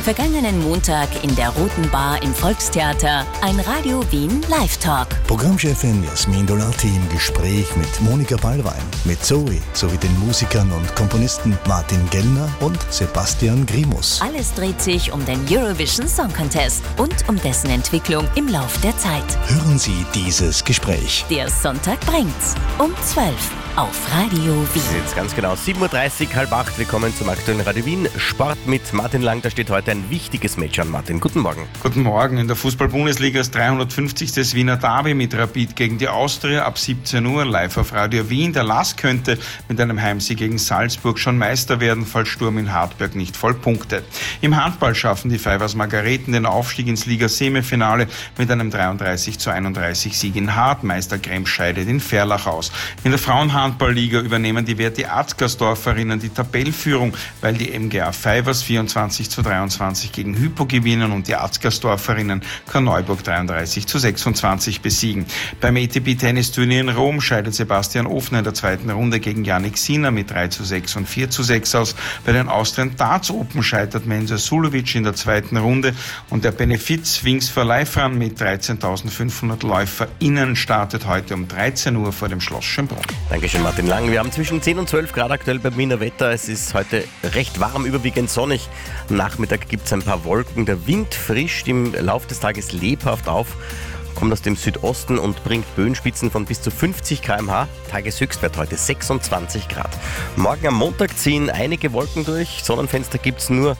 Vergangenen Montag in der Roten Bar im Volkstheater ein Radio Wien Live-Talk. Programmchefin Jasmin Dolati im Gespräch mit Monika Ballwein, mit Zoe sowie den Musikern und Komponisten Martin Gellner und Sebastian Grimus. Alles dreht sich um den Eurovision Song Contest und um dessen Entwicklung im Lauf der Zeit. Hören Sie dieses Gespräch. Der Sonntag bringt's um 12 auf Radio Wien. Jetzt ganz genau 7.30 Uhr, 7:30. Willkommen zum aktuellen Radio Wien Sport mit Martin Lang. Da steht heute ein wichtiges Match an, Martin. Guten Morgen. Guten Morgen. In der Fußball-Bundesliga ist 350. Wiener Derby mit Rapid gegen die Austria ab 17 Uhr live auf Radio Wien. Der LASK könnte mit einem Heimsieg gegen Salzburg schon Meister werden, falls Sturm in Hartberg nicht voll punktet. Im Handball schaffen die Freiwas Margareten den Aufstieg ins Liga-Semifinale mit einem 33:31 Sieg in Hart. Meister Krems scheidet in Verlach aus. In der Frauenhandballliga übernehmen die Verti Atzgersdorferinnen die Tabellführung, weil die MGA Freiwas 24:23 gegen Hypo gewinnen und die Atzgersdorferinnen Korneuburg 33:26 besiegen. Beim ATP-Tennisturnier in Rom scheidet Sebastian Ofner in der zweiten Runde gegen Jannik Sinner mit 3:6 und 4:6 aus. Bei den Austrian Darts Open scheitert Menzo Sulovic in der zweiten Runde und der Benefiz Wings for Life Run mit 13.500 LäuferInnen startet heute um 13 Uhr vor dem Schloss Schönbrunn. Dankeschön, Martin Lang. Wir haben zwischen 10 und 12 Grad aktuell beim Wiener Wetter. Es ist heute recht warm, überwiegend sonnig. Am Nachmittag gibt es ein paar Wolken. Der Wind frischt im Laufe des Tages lebhaft auf, kommt aus dem Südosten und bringt Böenspitzen von bis zu 50 km/h. Tageshöchstwert heute 26 Grad. Morgen am Montag ziehen einige Wolken durch. Sonnenfenster gibt es nur